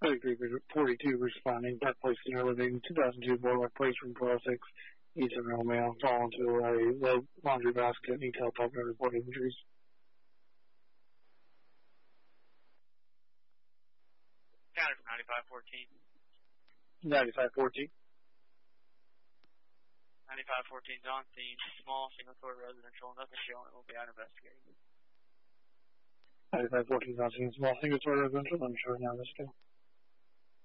3342 responding. Dark place in our living, 2002 Boardwalk Place, room 406. Eastern Rail Mail. Fall into a laundry basket. Need help helping report injuries. Counter from 9514. 9514. 9514 is on scene. Small, single-story residential. Nothing showing. We'll be out investigating. 9514 is on scene. Small, single-story residential. I'm sure now this day.